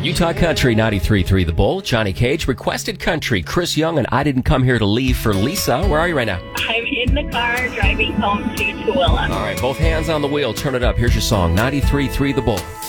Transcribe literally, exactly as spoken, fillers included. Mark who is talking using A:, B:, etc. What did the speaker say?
A: Utah Country ninety-three point three The Bull. Johnny Cage requested country. Chris Young and I Didn't Come Here to Leave for Lisa. Where are you right now?
B: I'm in the car driving home to Tooele.
A: All right, both hands on the wheel. Turn it up. Here's your song, ninety-three point three The Bull.